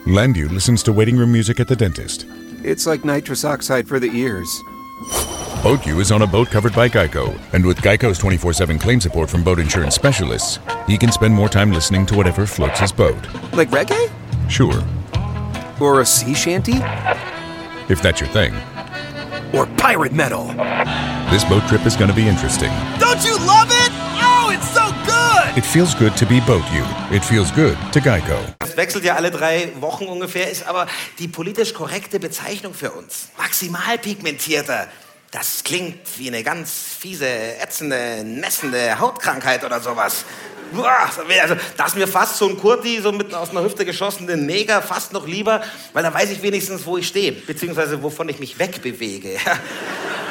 Landu listens to waiting room music at the dentist. It's like nitrous oxide for the ears. BoatU is on a boat covered by Geico. And with Geico's 24/7 claim support from boat insurance specialists, he can spend more time listening to whatever floats his boat. Like reggae? Sure, Or a sea shanty? if that's your thing. Or pirate metal? This boat trip is going to be interesting. Don't you love it? Oh, it's so good! It feels good to be BoatU. It feels good to Geico. Das wechselt ja alle 3 Wochen ungefähr, ist aber die politisch korrekte Bezeichnung für uns. Maximal pigmentierter. Das klingt wie eine ganz fiese, ätzende, nässende Hautkrankheit oder sowas. Also, da ist mir fast so ein Kurti, so mit aus einer Hüfte geschossenen Neger, fast noch lieber, weil da weiß ich wenigstens, wo ich stehe, beziehungsweise wovon ich mich wegbewege.